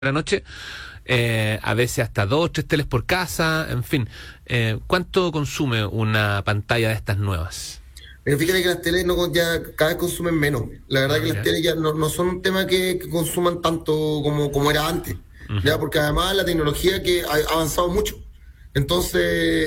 la noche, a veces hasta 2 o 3 teles por casa, en fin. ¿Cuánto consume una pantalla de estas nuevas? Pero fíjate que las teles ya cada vez consumen menos. La verdad que las Ya. teles ya no son un tema que consuman tanto como era antes. Ya, Ujú. porque además la tecnología que ha avanzado mucho. Entonces,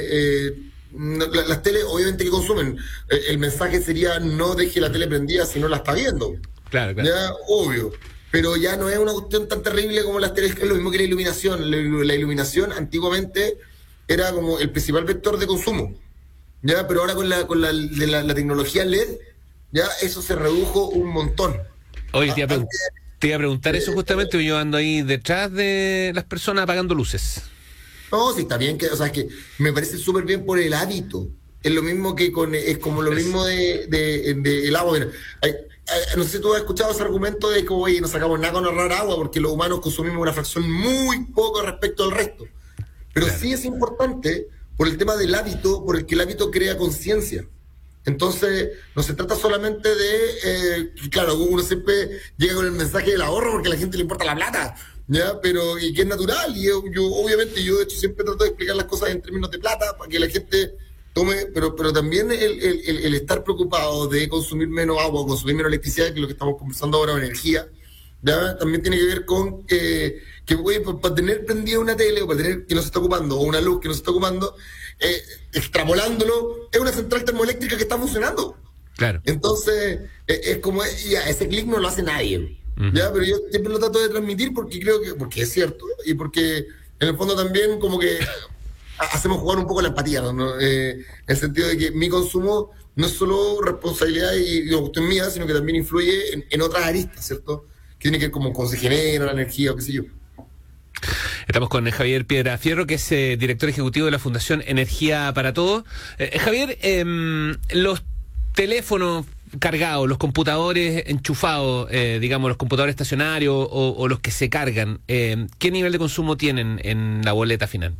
las teles obviamente que consumen. El mensaje sería no deje la tele prendida si no la está viendo. Claro, claro. Ya, obvio. Pero ya no es una cuestión tan terrible como las teles, que es lo mismo que la iluminación. La iluminación antiguamente era como el principal vector de consumo. Ya, pero ahora con la tecnología LED, ya eso se redujo un montón. Oye, Antes, te iba a preguntar eso justamente, porque yo ando ahí detrás de las personas apagando luces. no, sí está bien, o sea, es que me parece súper bien por el hábito. Es lo mismo que es como lo Es- mismo de el agua. Mira, no sé si tú has escuchado ese argumento de que, oye, no sacamos nada con ahorrar agua porque los humanos consumimos una fracción muy poco respecto al resto. Pero claro. sí es importante por el tema del hábito, por el que el hábito crea conciencia. Entonces, no se trata solamente claro, uno siempre llega con el mensaje del ahorro porque a la gente le importa la plata, ¿ya? Pero, y que es natural, y obviamente, yo de hecho siempre trato de explicar las cosas en términos de plata para que la gente tome, pero también el estar preocupado de consumir menos agua, consumir menos electricidad, que es lo que estamos conversando ahora, o energía, ¿ya? También tiene que ver con que oye, para tener prendida una tele o para tener que no se está ocupando, o una luz que no se está ocupando, extrapolándolo, es una central termoeléctrica que está funcionando. Claro. Entonces, es como, ya, ese clic no lo hace nadie. Ujú. ¿Ya? Pero yo siempre lo trato de transmitir porque creo porque es cierto y porque en el fondo también como que hacemos jugar un poco la empatía, ¿no? En el sentido de que mi consumo no es solo responsabilidad y cuestión mía, sino que también influye en otras aristas, ¿cierto? Que tiene que ver como cómo se genera la energía o qué sé yo. Estamos con Javier Piedrafierro, que es director ejecutivo de la Fundación Energía para Todos. Javier, los teléfonos cargados, los computadores enchufados, digamos, los computadores estacionarios o los que se cargan, ¿qué nivel de consumo tienen en la boleta final?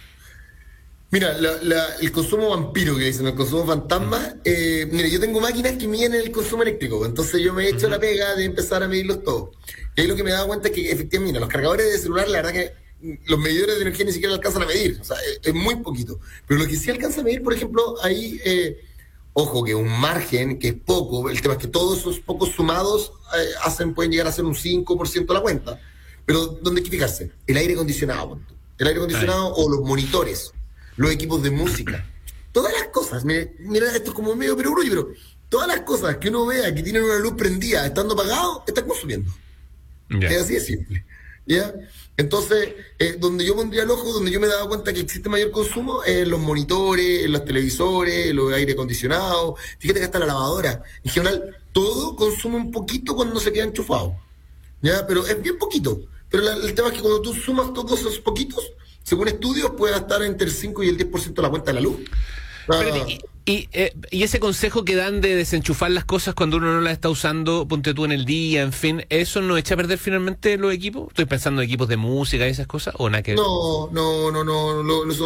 Mira, el consumo vampiro que dicen, el consumo fantasma, mira, yo tengo máquinas que miden el consumo eléctrico, entonces yo me he hecho la Ujú. pega de empezar a medirlos todos. Y ahí lo que me he dado cuenta es que efectivamente, mira, los cargadores de celular, la verdad que los medidores de energía ni siquiera alcanzan a medir, o sea, es muy poquito. Pero lo que sí alcanza a medir, por ejemplo, ahí, ojo, que un margen, que es poco, el tema es que todos esos pocos sumados pueden llegar a ser un 5% de la cuenta. Pero ¿dónde hay que fijarse? El aire acondicionado, punto. El aire Ahí. acondicionado o los monitores, los equipos de música, todas las cosas, mira, esto es como medio perogrullo, pero todas las cosas que uno vea que tienen una luz prendida estando apagado, están consumiendo. Ya. Es así de simple. ¿Ya? Entonces, donde yo pondría el ojo, donde yo me he dado cuenta que existe mayor consumo, es en los monitores, en los televisores, en los aire acondicionados. Fíjate que hasta la lavadora. En general, todo consume un poquito cuando se queda enchufado. ¿Ya? Pero es bien poquito. Pero el tema es que cuando tú sumas todos esos poquitos, según estudios, puede estar entre el 5 y el 10% de la cuenta de la luz. Espérate, Ah, y ese consejo que dan de desenchufar las cosas cuando uno no las está usando, ponte tú en el día, en fin, ¿eso no echa a perder finalmente los equipos? Estoy pensando en equipos de música y esas cosas, o nada que ver. eso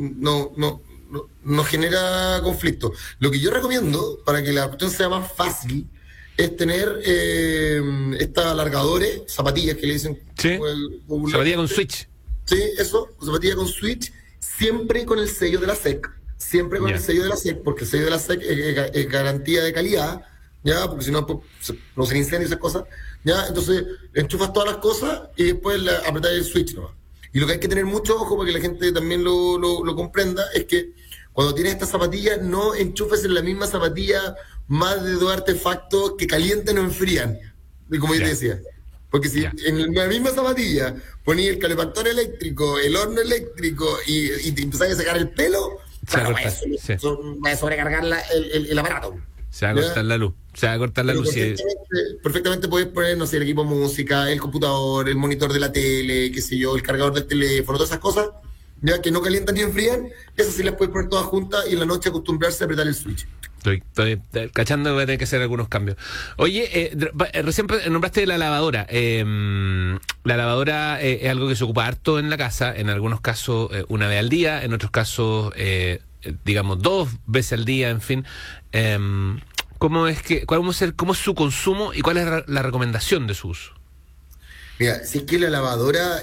no genera conflicto. Lo que yo recomiendo para que la cuestión sea más fácil es tener estas alargadores, zapatillas que le dicen Sí, zapatilla con popularmente. switch. Sí, eso, zapatilla con switch, siempre con el sello de la SEC. Siempre con el Ya. sello de la SEC, porque el sello de la SEC es garantía de calidad, ¿ya? Porque si no, pues, se producen incendios y esas cosas, ¿ya? Entonces, enchufas todas las cosas y después apretas el switch, ¿no? Y lo que hay que tener mucho ojo, para que la gente también lo comprenda, es que cuando tienes estas zapatillas, no enchufes en la misma zapatilla más de dos artefactos que calientan o enfrían, como yo te Ya, decía. Porque si ya. en la misma zapatilla ponía el calefactor eléctrico, el horno eléctrico y te empezás a sacar el pelo, Se va a bueno, cortar, sí. vaya a sobrecargar el aparato. Se va a ¿Ya? cortar la luz. Se va a cortar la Pero luz. Sí. perfectamente puedes poner, no sé, el equipo de música, el computador, el monitor de la tele, qué sé yo, el cargador del teléfono, todas esas cosas, ya que no calientan ni enfrían, esas sí las puedes poner todas juntas y en la noche acostumbrarse a apretar el switch. Estoy cachando, voy a tener que hacer algunos cambios. Oye, recién nombraste la lavadora. La lavadora es algo que se ocupa harto en la casa, en algunos casos una vez al día, en otros casos, digamos, 2 veces al día, en fin. ¿Cómo es su consumo y cuál es la recomendación de su uso? Mira, si es que la lavadora